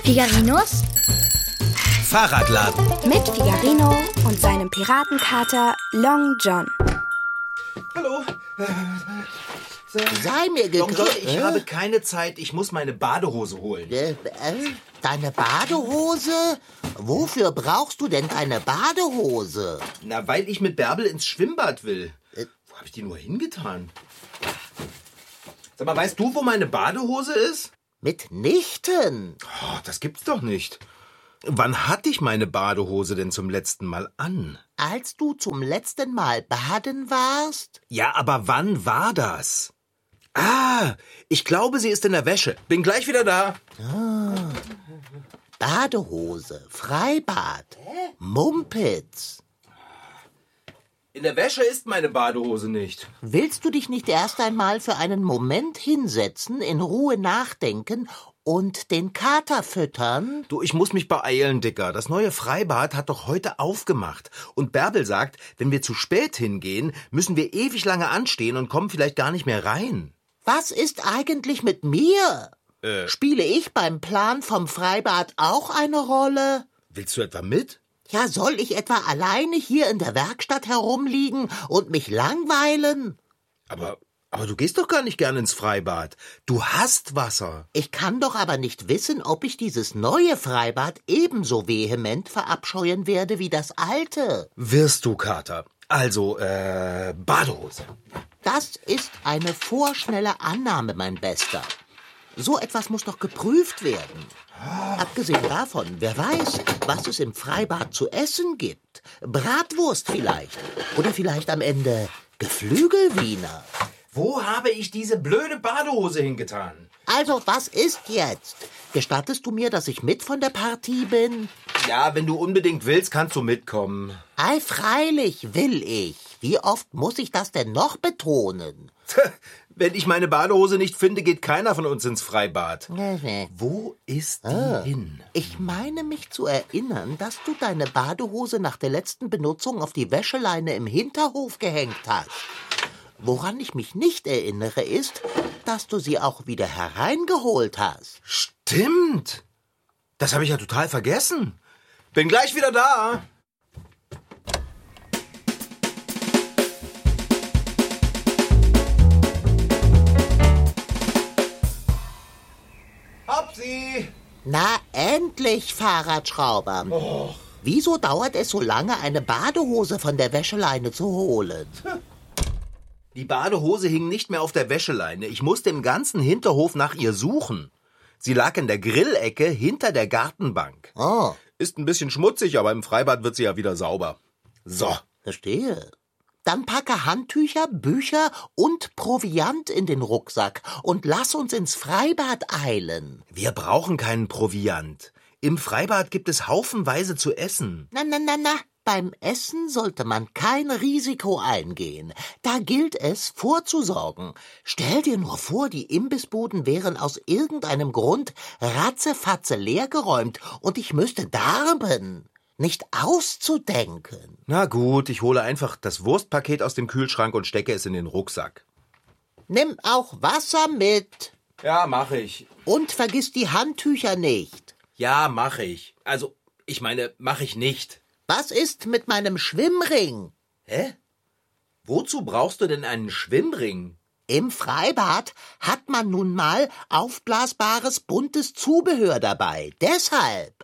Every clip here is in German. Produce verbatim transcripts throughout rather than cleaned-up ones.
Figarinos Fahrradladen mit Figarino und seinem Piratenkater Long John. Hallo. Sei mir Long John, gegrüßt. ich habe keine Zeit. Ich muss meine Badehose holen. Äh, äh, deine Badehose? Wofür brauchst du denn deine Badehose? Na, weil ich mit Bärbel ins Schwimmbad will. Wo habe ich die nur hingetan? Sag mal, weißt du, wo meine Badehose ist? Mitnichten. Oh, das gibt's doch nicht. Wann hatte ich meine Badehose denn zum letzten Mal an? Als du zum letzten Mal baden warst? Ja, aber wann war das? Ah, ich glaube, sie ist in der Wäsche. Bin gleich wieder da. Ah. Badehose, Freibad, Mumpitz. In der Wäsche ist meine Badehose nicht. Willst du dich nicht erst einmal für einen Moment hinsetzen, in Ruhe nachdenken und den Kater füttern? Du, ich muss mich beeilen, Dicker. Das neue Freibad hat doch heute aufgemacht. Und Bärbel sagt, wenn wir zu spät hingehen, müssen wir ewig lange anstehen und kommen vielleicht gar nicht mehr rein. Was ist eigentlich mit mir? Äh. Spiele ich beim Plan vom Freibad auch eine Rolle? Willst du etwa mit? Ja, soll ich etwa alleine hier in der Werkstatt herumliegen und mich langweilen? Aber, aber du gehst doch gar nicht gern ins Freibad. Du hast Wasser. Ich kann doch aber nicht wissen, ob ich dieses neue Freibad ebenso vehement verabscheuen werde wie das alte. Wirst du, Kater. Also, äh, Badehose. Das ist eine vorschnelle Annahme, mein Bester. So etwas muss doch geprüft werden. Abgesehen davon, wer weiß, was es im Freibad zu essen gibt. Bratwurst vielleicht. Oder vielleicht am Ende Geflügelwiener. Wo habe ich diese blöde Badehose hingetan? Also, was ist jetzt? Gestattest du mir, dass ich mit von der Partie bin? Ja, wenn du unbedingt willst, kannst du mitkommen. Ei, freilich will ich. Wie oft muss ich das denn noch betonen? Wenn ich meine Badehose nicht finde, geht keiner von uns ins Freibad. Nee. Wo ist die Ah. hin? Ich meine mich zu erinnern, dass du deine Badehose nach der letzten Benutzung auf die Wäscheleine im Hinterhof gehängt hast. Woran ich mich nicht erinnere, ist, dass du sie auch wieder hereingeholt hast. Stimmt. Das habe ich ja total vergessen. Bin gleich wieder da. Hopsi! Na, endlich, Fahrradschrauber. Och. Wieso dauert es so lange, eine Badehose von der Wäscheleine zu holen? Die Badehose hing nicht mehr auf der Wäscheleine. Ich musste im ganzen Hinterhof nach ihr suchen. Sie lag in der Grillecke hinter der Gartenbank. Oh, Ist ein bisschen schmutzig, aber im Freibad wird sie ja wieder sauber. So. verstehe. Dann packe Handtücher, Bücher und Proviant in den Rucksack und lass uns ins Freibad eilen. Wir brauchen keinen Proviant. Im Freibad gibt es haufenweise zu essen. Na, na, na, na. Beim Essen sollte man kein Risiko eingehen. Da gilt es, vorzusorgen. Stell dir nur vor, die Imbissbuden wären aus irgendeinem Grund ratzefatze leergeräumt und ich müsste darben. Nicht auszudenken. Na gut, ich hole einfach das Wurstpaket aus dem Kühlschrank und stecke es in den Rucksack. Nimm auch Wasser mit. Ja, mache ich. Und vergiss die Handtücher nicht. Ja, mache ich. Also, ich meine, mache ich nicht. Was ist mit meinem Schwimmring? Hä? Wozu brauchst du denn einen Schwimmring? Im Freibad hat man nun mal aufblasbares, buntes Zubehör dabei. Deshalb.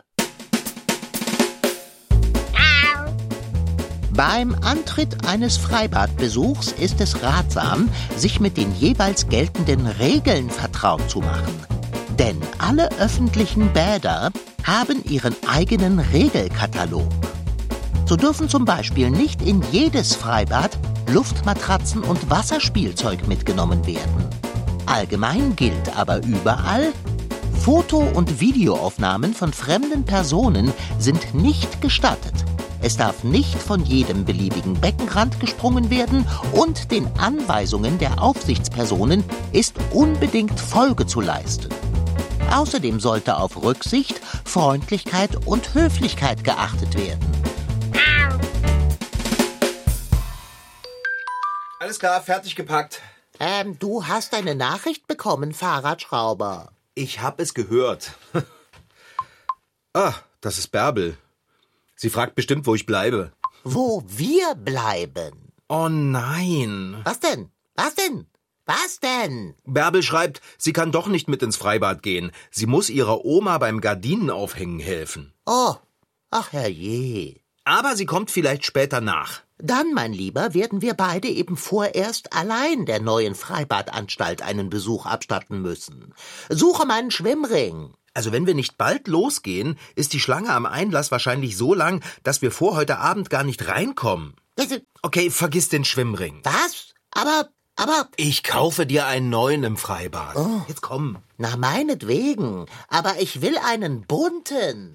Beim Antritt eines Freibadbesuchs ist es ratsam, sich mit den jeweils geltenden Regeln vertraut zu machen. Denn alle öffentlichen Bäder haben ihren eigenen Regelkatalog. So dürfen zum Beispiel nicht in jedes Freibad Luftmatratzen und Wasserspielzeug mitgenommen werden. Allgemein gilt aber überall, Foto- und Videoaufnahmen von fremden Personen sind nicht gestattet. Es darf nicht von jedem beliebigen Beckenrand gesprungen werden und den Anweisungen der Aufsichtspersonen ist unbedingt Folge zu leisten. Außerdem sollte auf Rücksicht, Freundlichkeit und Höflichkeit geachtet werden. Alles klar, fertig gepackt. Ähm, du hast eine Nachricht bekommen, Fahrradschrauber. Ich hab es gehört. Ah, das ist Bärbel. Sie fragt bestimmt, wo ich bleibe. Wo wir bleiben. Oh nein. Was denn? Was denn? Was denn? Bärbel schreibt, sie kann doch nicht mit ins Freibad gehen. Sie muss ihrer Oma beim Gardinenaufhängen helfen. Oh, ach herrje. Aber sie kommt vielleicht später nach. Dann, mein Lieber, werden wir beide eben vorerst allein der neuen Freibadanstalt einen Besuch abstatten müssen. Suche meinen Schwimmring. Also wenn wir nicht bald losgehen, ist die Schlange am Einlass wahrscheinlich so lang, dass wir vor heute Abend gar nicht reinkommen. Okay, vergiss den Schwimmring. Was? Aber, aber... Ich kaufe dir einen neuen im Freibad. Oh. Jetzt komm. Na, meinetwegen. Aber ich will einen bunten.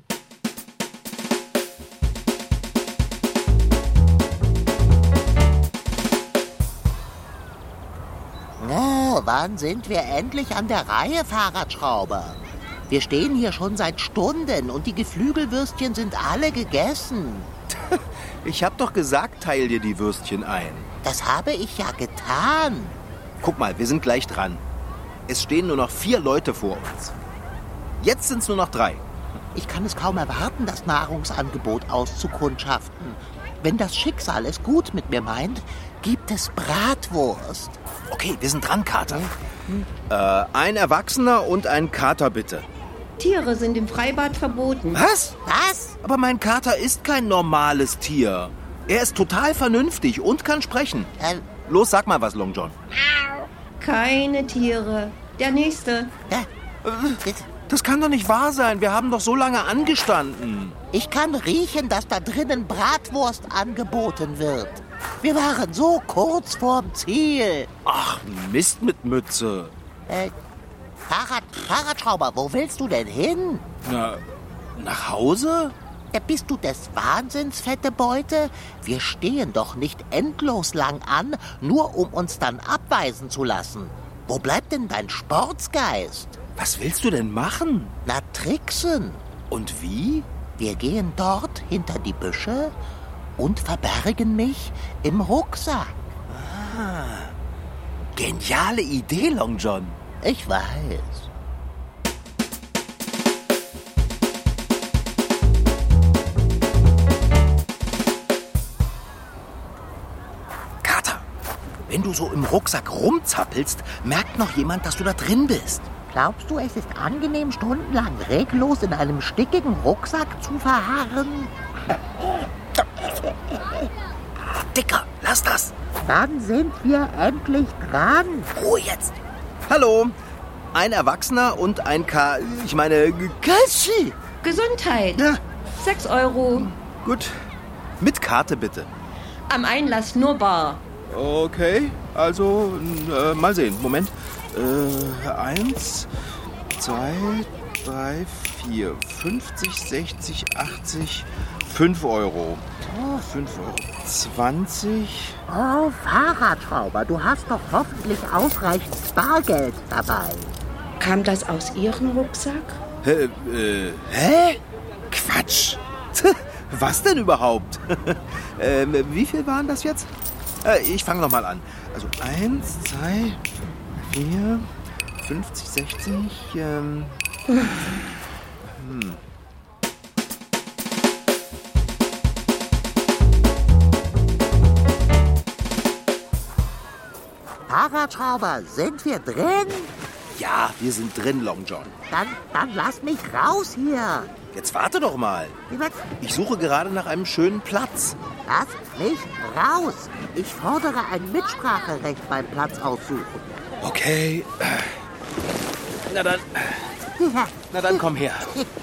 Oh, wann sind wir endlich an der Reihe, Fahrradschrauber? Wir stehen hier schon seit Stunden und die Geflügelwürstchen sind alle gegessen. Ich hab doch gesagt, teil dir die Würstchen ein. Das habe ich ja getan. Guck mal, wir sind gleich dran. Es stehen nur noch vier Leute vor uns. Jetzt sind's nur noch drei. Ich kann es kaum erwarten, das Nahrungsangebot auszukundschaften. Wenn das Schicksal es gut mit mir meint, gibt es Bratwurst. Okay, wir sind dran, Kater. Hm. Äh, ein Erwachsener und ein Kater, bitte. Tiere sind im Freibad verboten. Was? Was? Aber mein Kater ist kein normales Tier. Er ist total vernünftig und kann sprechen. Äh, Los, sag mal was, Long John. Keine Tiere. Der nächste. Äh, Das kann doch nicht wahr sein. Wir haben doch so lange angestanden. Ich kann riechen, dass da drinnen Bratwurst angeboten wird. Wir waren so kurz vorm Ziel. Ach, Mist mit Mütze. Äh, Fahrrad, Fahrradschrauber, wo willst du denn hin? Na, nach Hause? Ja, bist du des Wahnsinns, fette Beute? Wir stehen doch nicht endlos lang an, nur um uns dann abweisen zu lassen. Wo bleibt denn dein Sportsgeist? Was willst du denn machen? Na, tricksen. Und wie? Wir gehen dort hinter die Büsche und verbergen mich im Rucksack. Ah, geniale Idee, Long John. Ich weiß. Kater, wenn du so im Rucksack rumzappelst, merkt noch jemand, dass du da drin bist. Glaubst du, es ist angenehm, stundenlang reglos in einem stickigen Rucksack zu verharren? Dicker, lass das. Dann sind wir endlich dran. Ruhe jetzt. Hallo, ein Erwachsener und ein K... Ich meine, Kaschi. Gesundheit. Ja. Sechs Euro. Gut, mit Karte bitte. Am Einlass nur bar. Okay, also äh, mal sehen. Moment. Äh, eins, zwei, drei, vier, fünfzig, sechzig, achtzig, fünf Euro. Oh, fünf Euro. zwanzig. Oh, Fahrradschrauber, du hast doch hoffentlich ausreichend Bargeld dabei. Kam das aus Ihrem Rucksack? Hä? Äh, hä? Quatsch. Was denn überhaupt? ähm, wie viel waren das jetzt? Äh, ich fange nochmal an. Also eins, zwei, vier, fünfzig, sechzig, ähm... hm. Fahrradschrauber, sind wir drin? Ja, wir sind drin, Long John. Dann, dann lass mich raus hier. Jetzt warte doch mal. Ich suche gerade nach einem schönen Platz. Lass mich raus. Ich fordere ein Mitspracherecht beim Platz aussuchen. Okay. Na dann. Na dann, komm her.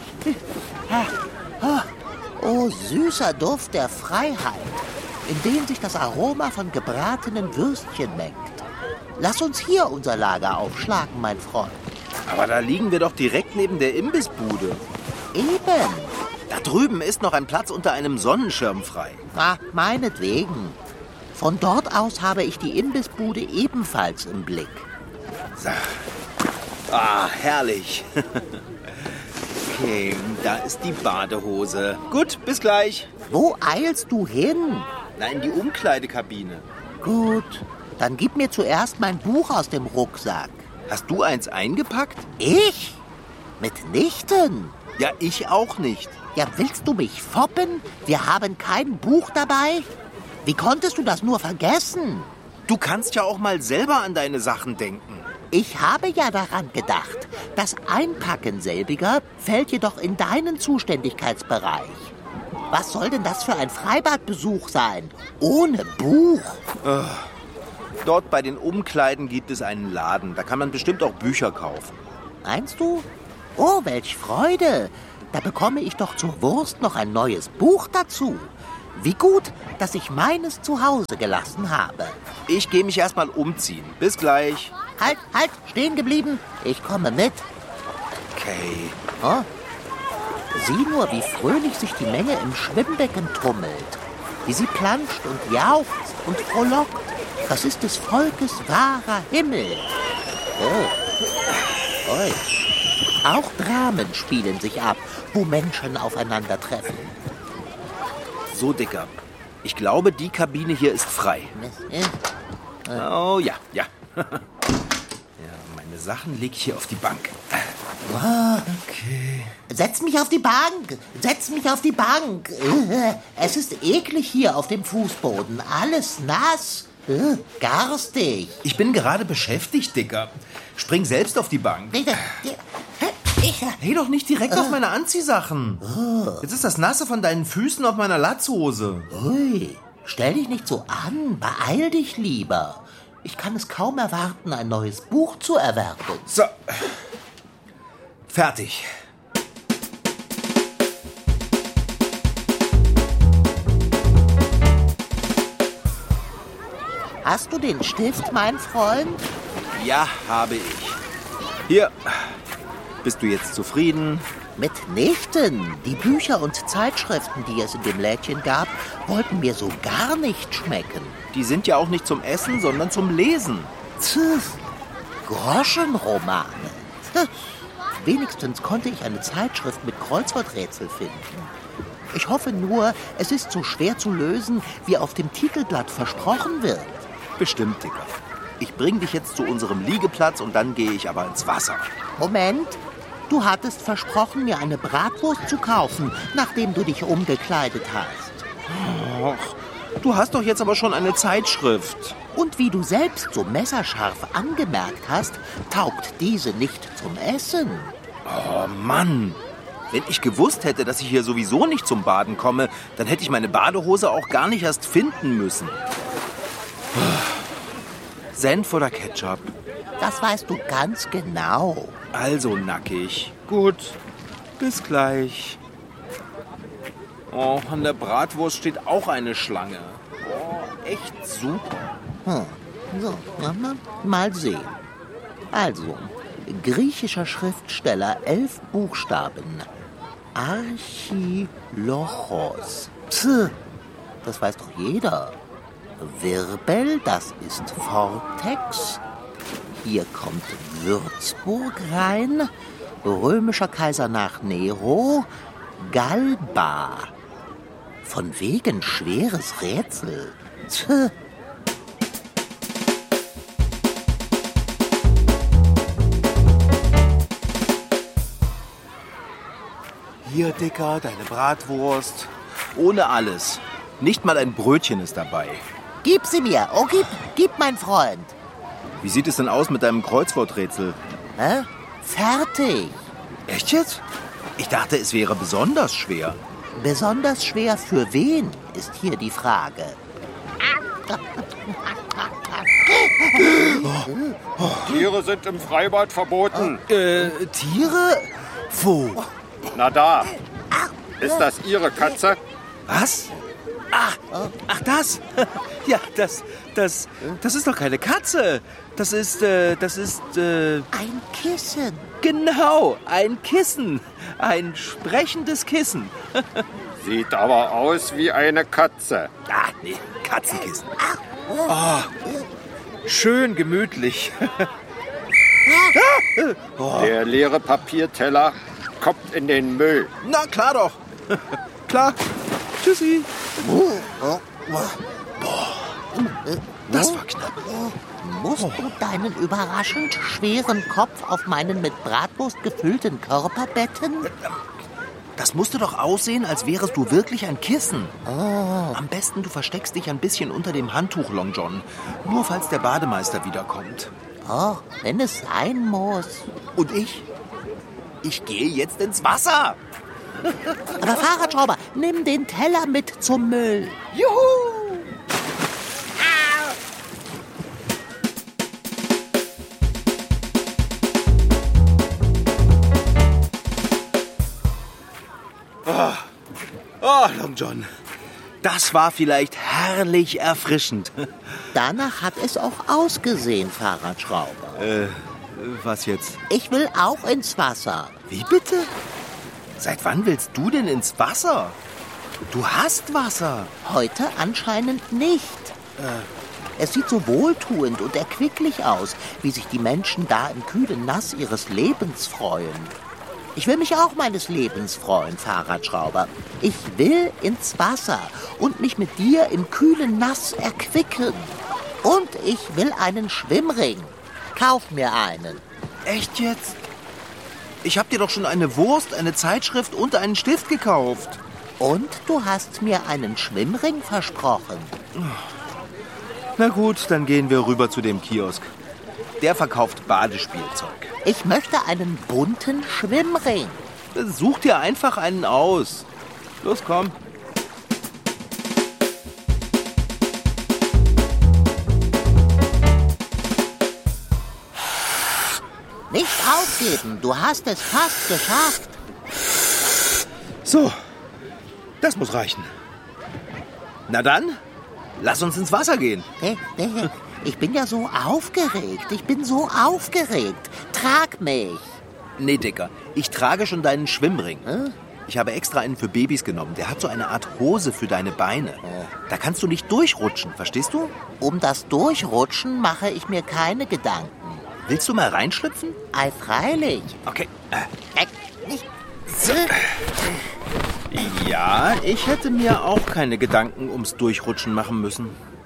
Oh, süßer Duft der Freiheit, in dem sich das Aroma von gebratenen Würstchen mengt. Lass uns hier unser Lager aufschlagen, mein Freund. Aber da liegen wir doch direkt neben der Imbissbude. Eben. Da drüben ist noch ein Platz unter einem Sonnenschirm frei. Ach, meinetwegen. Von dort aus habe ich die Imbissbude ebenfalls im Blick. So. Ah, herrlich. Okay, da ist die Badehose. Gut, bis gleich. Wo eilst du hin? Na, in die Umkleidekabine. Gut, dann gib mir zuerst mein Buch aus dem Rucksack. Hast du eins eingepackt? Ich? Mitnichten. Ja, ich auch nicht. Ja, willst du mich foppen? Wir haben kein Buch dabei? Wie konntest du das nur vergessen? Du kannst ja auch mal selber an deine Sachen denken. Ich habe ja daran gedacht. Das Einpacken selbiger fällt jedoch in deinen Zuständigkeitsbereich. Was soll denn das für ein Freibadbesuch sein? Ohne Buch? Äh, dort bei den Umkleiden gibt es einen Laden. Da kann man bestimmt auch Bücher kaufen. Meinst du? Oh, welch Freude. Da bekomme ich doch zur Wurst noch ein neues Buch dazu. Wie gut, dass ich meines zu Hause gelassen habe. Ich gehe mich erstmal umziehen. Bis gleich. Halt, halt, stehen geblieben. Ich komme mit. Okay. Oh. Sieh nur, wie fröhlich sich die Menge im Schwimmbecken tummelt. Wie sie planscht und jauchzt und frohlockt. Das ist des Volkes wahrer Himmel. Oh. Oi. Auch Dramen spielen sich ab, wo Menschen aufeinandertreffen. So, Dicker. Ich glaube, die Kabine hier ist frei. Oh ja, ja. Ja, meine Sachen lege ich hier auf die Bank. Okay. Setz mich auf die Bank! Setz mich auf die Bank! Es ist eklig hier auf dem Fußboden. Alles nass. Garstig. Ich bin gerade beschäftigt, Dicker. Spring selbst auf die Bank. Hey, doch nicht direkt auf meine Anziehsachen. Jetzt ist das Nasse von deinen Füßen auf meiner Latzhose. Ui, stell dich nicht so an. Beeil dich lieber. Ich kann es kaum erwarten, ein neues Buch zu erwerben. So. Fertig. Hast du den Stift, mein Freund? Ja, habe ich. Hier. Bist du jetzt zufrieden? Mitnichten. Die Bücher und Zeitschriften, die es in dem Lädchen gab, wollten mir so gar nicht schmecken. Die sind ja auch nicht zum Essen, sondern zum Lesen. Pff, Groschenromane. Pff, wenigstens konnte ich eine Zeitschrift mit Kreuzworträtsel finden. Ich hoffe nur, es ist so schwer zu lösen, wie auf dem Titelblatt versprochen wird. Bestimmt, Dicker. Ich bring dich jetzt zu unserem Liegeplatz und dann gehe ich aber ins Wasser. Moment. Du hattest versprochen, mir eine Bratwurst zu kaufen, nachdem du dich umgekleidet hast. Och, du hast doch jetzt aber schon eine Zeitschrift. Und wie du selbst so messerscharf angemerkt hast, taugt diese nicht zum Essen. Oh Mann, wenn ich gewusst hätte, dass ich hier sowieso nicht zum Baden komme, dann hätte ich meine Badehose auch gar nicht erst finden müssen. Senf oder Ketchup? Das weißt du ganz genau. Also nackig. Gut, bis gleich. Oh, an der Bratwurst steht auch eine Schlange. Oh, echt super. Hm. So, ja, mal, mal sehen. Also, griechischer Schriftsteller, elf Buchstaben. Archilochos. Pff, das weiß doch jeder. Wirbel, das ist Vortex. Hier kommt Würzburg rein. Römischer Kaiser nach Nero. Galba. Von wegen schweres Rätsel. Tch. Hier, Dicker, deine Bratwurst. Ohne alles. Nicht mal ein Brötchen ist dabei. Gib sie mir. Oh, gib, gib, mein Freund. Wie sieht es denn aus mit deinem Kreuzworträtsel? Hä? Fertig. Echt jetzt? Ich dachte, es wäre besonders schwer. Besonders schwer für wen, ist hier die Frage. Tiere sind im Freibad verboten. Äh, Tiere? Wo? Na da. Ist das Ihre Katze? Was? Ach, ach das? Ja, das, das, das ist doch keine Katze. Das ist, äh, das ist, äh... Ein Kissen. Genau, ein Kissen. Ein sprechendes Kissen. Sieht aber aus wie eine Katze. Ah, nee, Katzenkissen. Oh, schön gemütlich. Der leere Papierteller kommt in den Müll. Na, klar doch. Klar. Tschüssi. Boah, das war knapp. Musst du deinen überraschend schweren Kopf auf meinen mit Bratwurst gefüllten Körper betten? Das musste doch aussehen, als wärest du wirklich ein Kissen. Oh. Am besten, du versteckst dich ein bisschen unter dem Handtuch, Long John. Nur falls der Bademeister wiederkommt. Oh, wenn es sein muss. Und ich? Ich gehe jetzt ins Wasser. Aber Fahrradschrauber, nimm den Teller mit zum Müll. Juhu! Oh. oh, Long John. Das war vielleicht herrlich erfrischend. Danach hat es auch ausgesehen, Fahrradschrauber. Äh, was jetzt? Ich will auch ins Wasser. Wie bitte? Seit wann willst du denn ins Wasser? Du hast Wasser. Heute anscheinend nicht. Äh. Es sieht so wohltuend und erquicklich aus, wie sich die Menschen da im kühlen Nass ihres Lebens freuen. Ich will mich auch meines Lebens freuen, Fahrradschrauber. Ich will ins Wasser und mich mit dir im kühlen Nass erquicken. Und ich will einen Schwimmring. Kauf mir einen. Echt jetzt? Ich hab dir doch schon eine Wurst, eine Zeitschrift und einen Stift gekauft. Und du hast mir einen Schwimmring versprochen. Na gut, dann gehen wir rüber zu dem Kiosk. Der verkauft Badespielzeug. Ich möchte einen bunten Schwimmring. Such dir einfach einen aus. Los, komm. Nicht aufgeben, du hast es fast geschafft. So, das muss reichen. Na dann, lass uns ins Wasser gehen. Ich bin ja so aufgeregt, ich bin so aufgeregt. Trag mich. Nee, Dicker, ich trage schon deinen Schwimmring. Hm? Ich habe extra einen für Babys genommen. Der hat so eine Art Hose für deine Beine. Da kannst du nicht durchrutschen, verstehst du? Um das Durchrutschen mache ich mir keine Gedanken. Willst du mal reinschlüpfen? Ei, freilich. Okay. So. Ja, ich hätte mir auch keine Gedanken ums Durchrutschen machen müssen.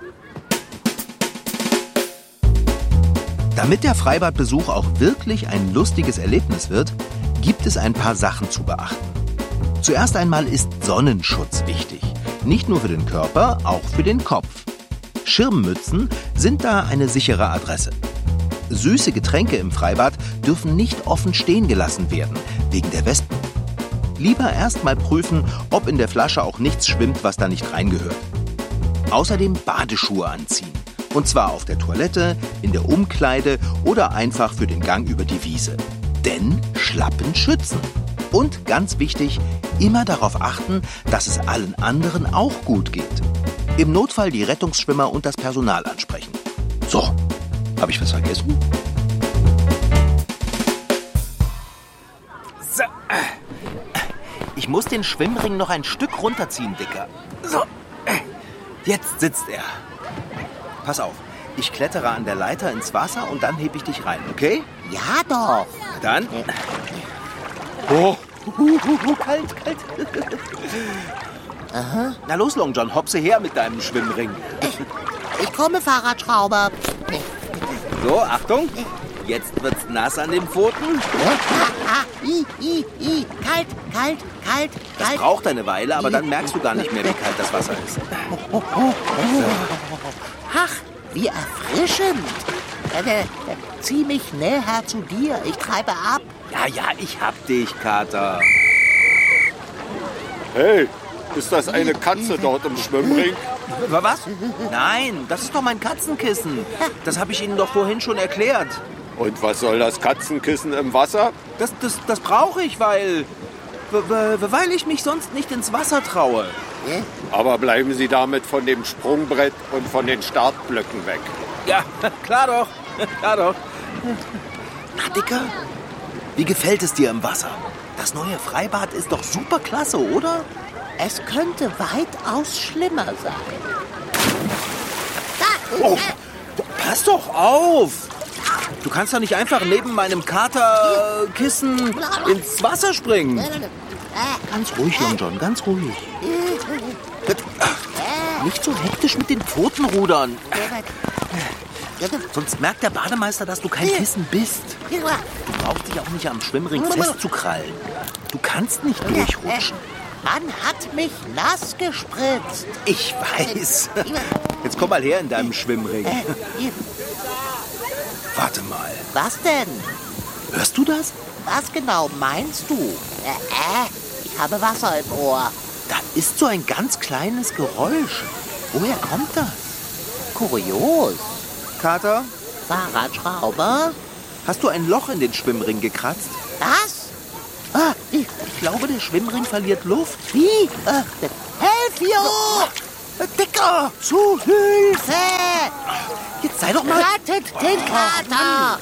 Damit der Freibadbesuch auch wirklich ein lustiges Erlebnis wird, gibt es ein paar Sachen zu beachten. Zuerst einmal ist Sonnenschutz wichtig. Nicht nur für den Körper, auch für den Kopf. Schirmmützen sind da eine sichere Adresse. Süße Getränke im Freibad dürfen nicht offen stehen gelassen werden, wegen der Wespen. Lieber erst mal prüfen, ob in der Flasche auch nichts schwimmt, was da nicht reingehört. Außerdem Badeschuhe anziehen. Und zwar auf der Toilette, in der Umkleide oder einfach für den Gang über die Wiese. Denn Schlappen schützen. Und ganz wichtig, immer darauf achten, dass es allen anderen auch gut geht. Im Notfall die Rettungsschwimmer und das Personal ansprechen. So, habe ich was vergessen? So. Ich muss den Schwimmring noch ein Stück runterziehen, Dicker. So, jetzt sitzt er. Pass auf, ich klettere an der Leiter ins Wasser und dann hebe ich dich rein, okay? Ja doch. Dann. Oh, uh, uh, uh, kalt, kalt. Aha. Na los, Long John, hopse her mit deinem Schwimmring. Ich, ich komme, Fahrradschrauber. So, Achtung. Jetzt wird's nass an den Pfoten. Ah, i, i, i. Kalt, kalt, kalt, das kalt. braucht eine Weile, aber dann merkst du gar nicht mehr, wie kalt das Wasser ist. Oh, oh, oh. Ach, wie erfrischend. Äh, äh, zieh mich näher zu dir. Ich treibe ab. Ja, ja, ich hab dich, Kater. Hey, ist das eine Katze dort im Schwimmring? Was? Nein, das ist doch mein Katzenkissen. Das habe ich Ihnen doch vorhin schon erklärt. Und was soll das Katzenkissen im Wasser? Das, das, das brauche ich, weil... weil ich mich sonst nicht ins Wasser traue. Aber bleiben Sie damit von dem Sprungbrett und von den Startblöcken weg. Ja, klar doch. Klar doch. Na, Dicker, wie gefällt es dir im Wasser? Das neue Freibad ist doch super klasse, oder? Es könnte weitaus schlimmer sein. Oh, pass doch auf! Du kannst doch nicht einfach neben meinem Katerkissen ins Wasser springen. Ganz ruhig, Long John, ganz ruhig. Nicht so hektisch mit den Pfoten rudern. Sonst merkt der Bademeister, dass du kein Kissen bist. Du brauchst dich auch nicht am Schwimmring festzukrallen. Du kannst nicht durchrutschen. Man hat mich nass gespritzt. Ich weiß. Jetzt komm mal her in deinem Schwimmring. Warte mal. Was denn? Hörst du das? Was genau meinst du? Äh, äh, ich habe Wasser im Ohr. Da ist so ein ganz kleines Geräusch. Woher kommt das? Kurios. Kater, Fahrradschrauber? hast du ein Loch in den Schwimmring gekratzt? Was? Ah, ich, ich glaube, der Schwimmring verliert Luft. Wie? Äh, Helfio! Äh, Dicker, zu Hilfe! Jetzt sei doch mal... Rettet den Kater!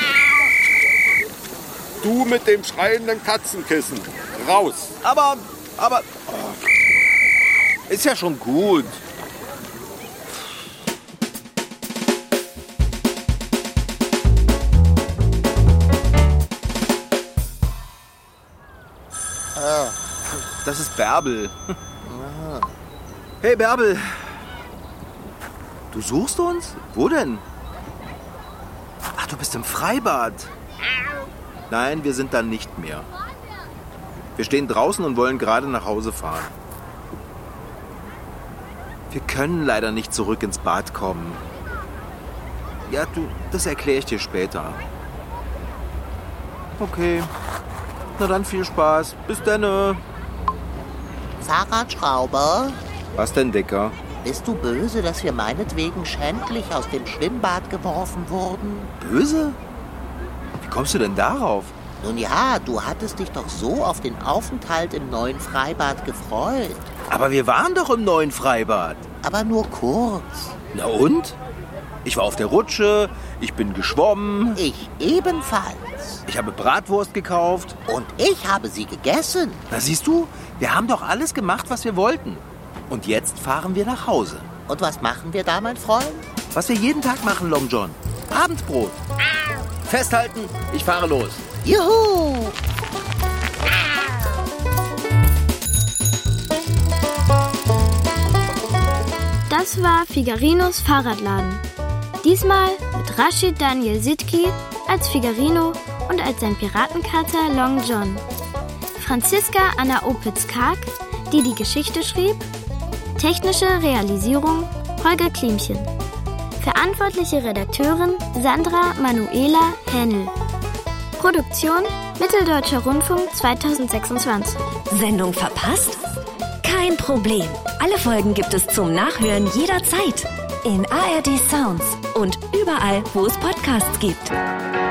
Du mit dem schreienden Katzenkissen. Raus. Aber, aber... Oh, ist ja schon gut. Das ist Bärbel. Hey Bärbel. Du suchst uns? Wo denn? Ach, du bist im Freibad. Nein, wir sind da nicht mehr. Wir stehen draußen und wollen gerade nach Hause fahren. Wir können leider nicht zurück ins Bad kommen. Ja, du, das erkläre ich dir später. Okay. Na dann viel Spaß. Bis dann. Fahrradschrauber? Was denn, Dicker? Bist du böse, dass wir meinetwegen schändlich aus dem Schwimmbad geworfen wurden? Böse? Wie kommst du denn darauf? Nun ja, du hattest dich doch so auf den Aufenthalt im neuen Freibad gefreut. Aber wir waren doch im neuen Freibad. Aber nur kurz. Na und? Ich war auf der Rutsche, ich bin geschwommen. Ich ebenfalls. Ich habe Bratwurst gekauft. Und ich habe sie gegessen. Na siehst du, wir haben doch alles gemacht, was wir wollten. Und jetzt fahren wir nach Hause. Und was machen wir da, mein Freund? Was wir jeden Tag machen, Long John. Abendbrot. Festhalten, ich fahre los. Juhu! Das war Figarinos Fahrradladen. Diesmal mit Rashid Daniel Sidki als Figarino und als sein Piratenkater Long John. Franziska Anna Opitz-Karg, die die Geschichte schrieb. Technische Realisierung Holger Klimchen. Verantwortliche Redakteurin Sandra Manuela Hähnel. Produktion Mitteldeutscher Rundfunk zweitausendsechsundzwanzig. Sendung verpasst? Kein Problem. Alle Folgen gibt es zum Nachhören jederzeit. In A R D Sounds und überall, wo es Podcasts gibt.